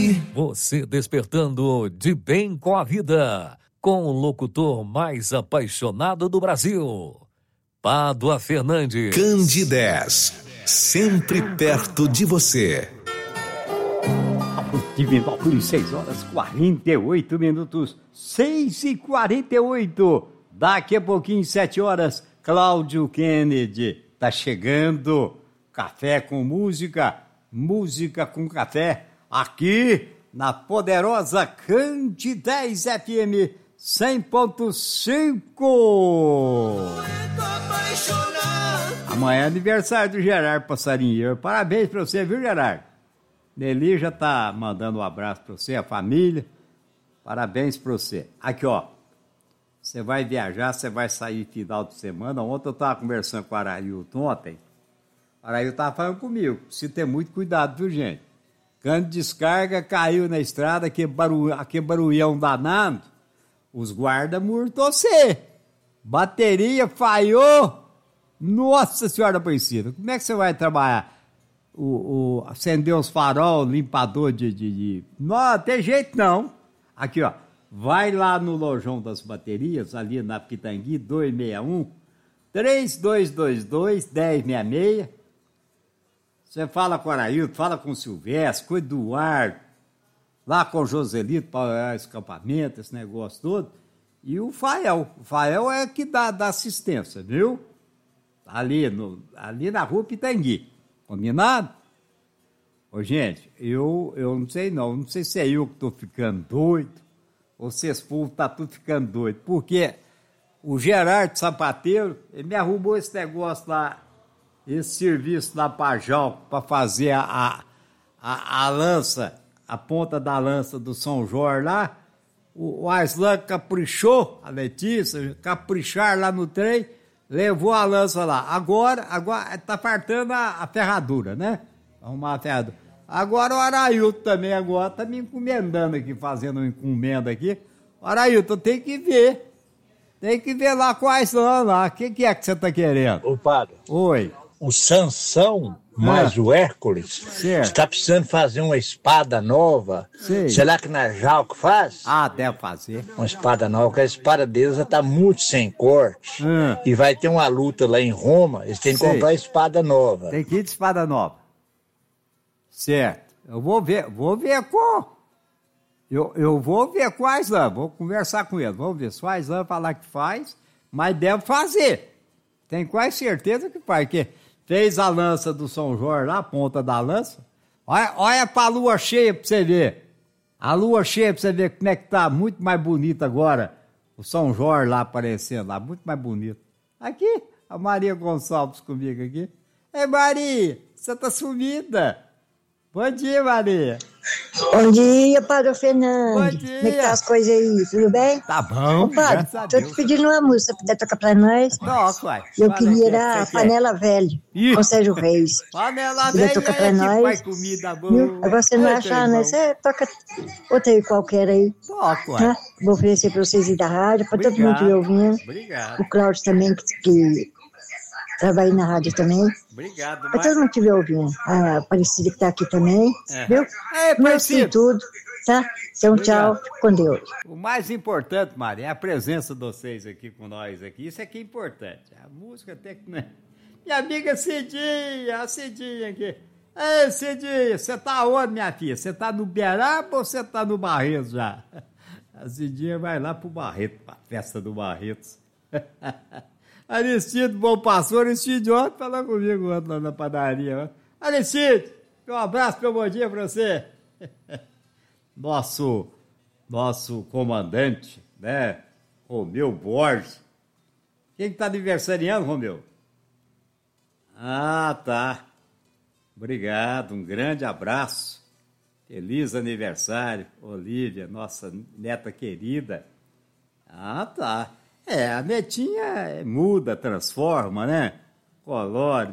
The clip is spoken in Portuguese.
Você despertando de bem com a vida, com o locutor mais apaixonado do Brasil, Pádua Fernandes. Candidez, sempre perto de você. Divinópolis, 6 horas 48 minutos, 6h48. Daqui a pouquinho, 7 horas, Cláudio Kennedy tá chegando. Café com música, música com café, aqui na poderosa Candidez FM 100.5. Amanhã é aniversário do Gerardo Passarinheiro. Parabéns pra você, viu, Gerardo? Nelly já tá mandando um abraço pra você, a família. Parabéns pra você. Aqui, ó. Você vai viajar, você vai sair final de semana. Ontem eu tava conversando com o Arailton ontem. O Arailton tava falando comigo. Precisa ter muito cuidado, viu, gente? Quando descarga, caiu na estrada, aquele barulhão danado. Os guardas murtou você. Bateria falhou. Nossa Senhora Aparecida. Como é que você vai trabalhar? Acender os farol, limpador Não, tem jeito não. Aqui, ó. Vai lá no Lojão das Baterias, ali na Pitangui, 261 3222-1066. Você fala com o Arailton, fala com o Silvestre, com o Eduardo, lá com o Joselito para escapamento, esse negócio todo. E o Fael. O Fael é que dá assistência, viu? Ali na rua Pitangui. Combinado? Ô, gente, eu não sei não. Não sei se é eu que estou ficando doido ou se esse povo está tudo ficando doido. Porque o Gerardo Sapateiro, ele me arrumou esse negócio lá, esse serviço lá para Jalco, para fazer a lança, a ponta da lança do São Jorge lá. O Aislan caprichou, a Letícia, caprichar lá no trem, levou a lança lá. Agora tá faltando a ferradura, né? Arrumar a ferradura. Agora o Arailton também agora tá me encomendando aqui, fazendo uma encomenda aqui. O Arailton tem que ver. Tem que ver lá com a Aislan lá. O que é que você tá querendo? Ô, padre. Oi. O Sansão mais o Hércules está precisando fazer uma espada nova. Sim. Será que na Jalco faz? Ah, deve fazer. Uma espada nova, porque a espada deles já está muito sem corte. E vai ter uma luta lá em Roma, eles têm que comprar espada nova. Tem que ir de espada nova. Certo. Eu vou ver com... Eu vou ver com a Aislan, vou conversar com ele. Vamos ver se o Aislan falar que faz, mas deve fazer. Tem quase certeza que faz, porque fez a lança do São Jorge lá, a ponta da lança. Olha pra lua cheia pra você ver. A lua cheia pra você ver como é que tá, muito mais bonito agora. O São Jorge lá aparecendo lá, muito mais bonito. Aqui, a Maria Gonçalves comigo aqui. Ei, Maria, você tá sumida. Bom dia, Maria. Bom dia, Padre Fernando. Bom dia. Como é que tá as coisas aí? Tudo bem? Tá bom, Ô, Padre, tô te pedindo uma música, se puder tocar pra nós. Toca, uai. Eu queria dar a Panela Velha, com Sérgio Reis. Panela Velha, tocar pra nós. faz comida boa. Viu? Agora você não achar, né? Você toca outra aí qualquer aí. Toca, uai. Tá? Vou oferecer pra vocês aí da rádio, pra todo mundo ir ouvindo. Obrigado. O Cláudio também, que trabalha na rádio também. Obrigado, Pra todo mundo que estiver ouvindo. A Aparecida que tá aqui também, viu? Aparecida. Tudo, tá? Então, tchau, fico com Deus. O mais importante, Maria, é a presença de vocês aqui com nós aqui. Isso aqui é importante. A música até que... Né? Minha amiga Cidinha, a Cidinha aqui. Ei, Cidinha, você tá onde, minha filha? Você tá no Beraba ou você tá no Barretos já? A Cidinha vai lá pro Barreto, pra festa do Barretos. Aristide, bom pastor, Aristide ontem falou comigo ontem lá na padaria. Aristide, um abraço, meu bom dia pra você. Nosso comandante, né, Romeu Borges. Quem que tá aniversariando, Romeu? Ah, tá. Obrigado, um grande abraço. Feliz aniversário, Olívia, nossa neta querida. Ah, tá. A netinha muda, transforma, né? Colore,